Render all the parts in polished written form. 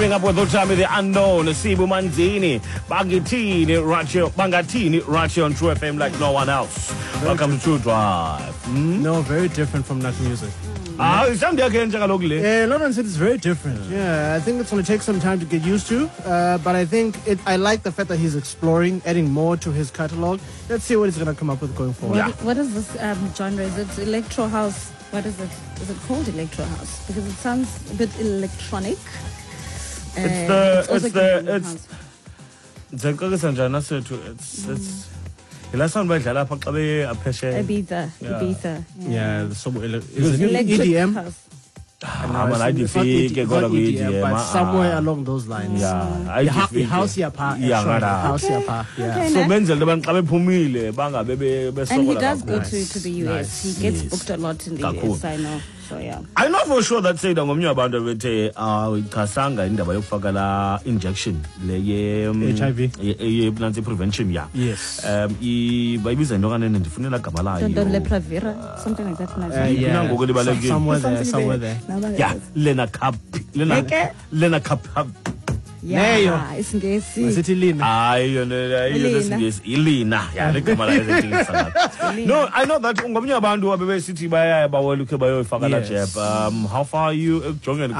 Up with Utami the Unknown, Sibu Manzini, Bangatini, Rachi on True FM like no one else. Welcome to True Drive. No, very different from that music. London said it's very different. Yeah, I think it's going to take some time to get used to. But I think I like the fact that he's exploring, adding more to his catalog. Let's see what he's going to come up with going forward. What is this genre? Is it electro house? What is it? Is it called electro house? Because it sounds a bit electronic. It's last time Ibiza. Yeah, EDM. But somewhere along those lines. House yapa. So Menzel the and he does go to the US. He gets booked a lot in the US, I know. So yeah. I know for sure that said ngomnye abantu bethe kasanga indaba yokufakala injection le HIV nansi prevention yes bayibiza into kanene ndifunela gama layo Lepravira something like that somewhere there yeah Lena Cup yeah, isingesi sithi Lina Ilina yeah legama layo no I know that ngomnye abantu abebesithi bayaya bawelukhe bayoyifakala jab how far are you jongeni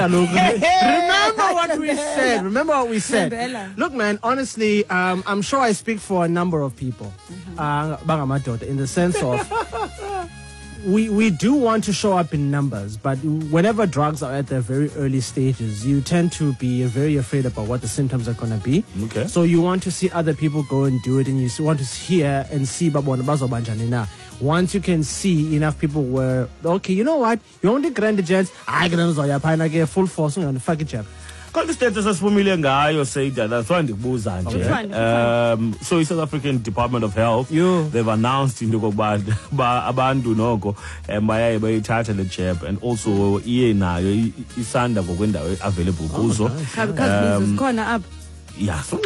remember what we said look man honestly I'm sure I speak for a number of people in the sense of we do want to show up in numbers, but whenever drugs are at their very early stages, you tend to be very afraid about what the symptoms are going to be. Okay. So you want to see other people go and do it, and you want to hear and see once you can see enough people were okay, you know what? You only grant chance. I can full force on the fucking job. Konke status asifumile ngayo Saida that's why ndikubuza nje so South African Department of Health they've announced into kokuba abantu noko bayaye bayithatha le jab and also iye nayo isanda ngokwendawo available kuzo khona up yeah so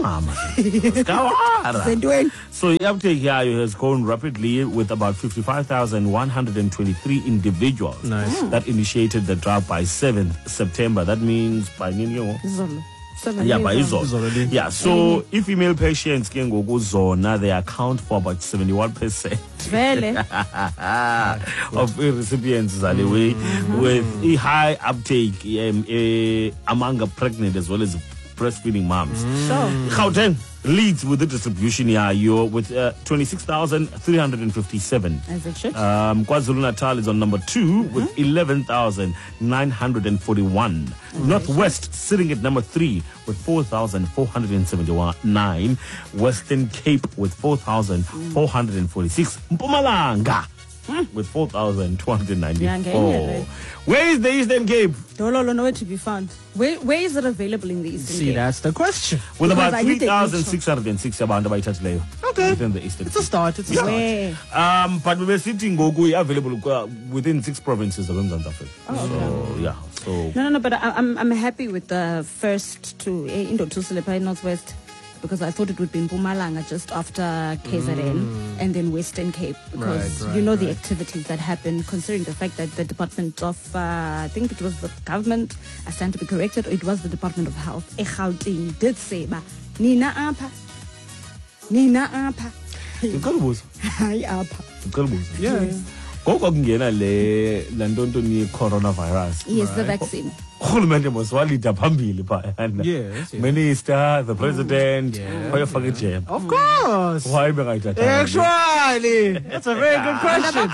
the uptake here has grown rapidly with about 55,123 individuals that initiated the drug by 7th September. That means by by Izolo. Yeah, so if female patients can go zona, they account for about 71% of recipients with a high uptake among pregnant as well as breastfeeding moms. Gauteng leads with the distribution here with 26,357. As it should. KwaZulu-Natal is on number 2 with 11,941. Northwest sitting at number 3 with 4,479. Western Cape with 4,446. Mpumalanga with 4,294. Where is the Eastern Cape? Nowhere to be found. Where is it available in the Eastern Cape? See, that's the question. With about 3,606 abantu abayithathileyo. Okay. Within the Eastern Cape. It's a start. But we were sitting available within 6 provinces of Mzansi Africa. No, but I'm happy with the first two Indo-Tusilepa in Northwest. Because I thought it would be in Mpumalanga just after KZN and then Western Cape. Because the activities that happened, considering the fact that the Department of, I think it was the government, I stand to be corrected, or it was the Department of Health, eGauteng did say, Nina apa. Hayi apa. Yes. Coronavirus. Yes, the vaccine. Urhulumente moswalida phambili phayana. Yes. Minister, the president, bayofaka ijam. Of course. Why bengayithatha? Actually, that's a very good question.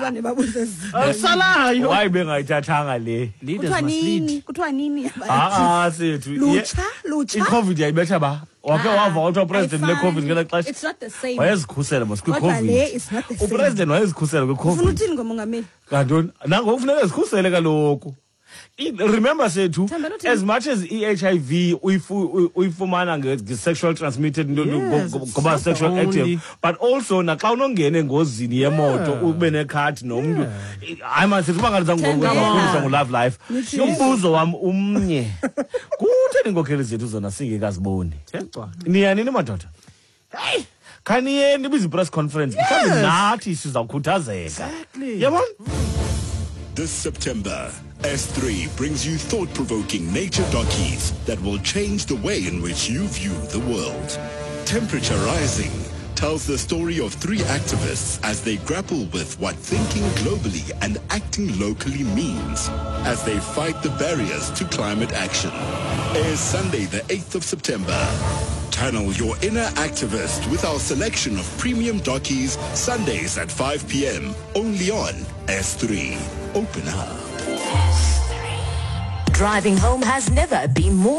Why bengayithathanga le? Leaders must lead. Kuthiwa nini? Sethu. Lucha. I-COVID yayibetha ba? Wake wava uthi president le-COVID ngela xesha. It's not the same. Wayezikhusela mos Kodwa kwi-COVID. le is not the same. Upresident wayezikhusela kwi-COVID. Ufuna uthini ngomongameli? Kantoni? Nango ufuneka ezikhusele kaloku. Remember Sethu, as much as HIV uyifumana nge-sexual transmitted ngoba sexual active, but also naxa unongena engozini yemoto ube nekhadi nomntu hayi manje Sethu bangalinza ngo-love life umbuzo wam umnye kutheni inkokheli zethu zona singekaziboni niyanini madoda khaniye nibize i-press conference mhlawumbi nathi sizawukhuthazeka yabona. This September, S3 brings you thought-provoking nature dockies that will change the way in which you view the world. Temperature Rising tells the story of 3 activists as they grapple with what thinking globally and acting locally means as they fight the barriers to climate action. Airs Sunday the 8th of September. Channel your inner activist with our selection of premium dockies Sundays at 5 p.m. only on S3. Open up. Driving home has never been more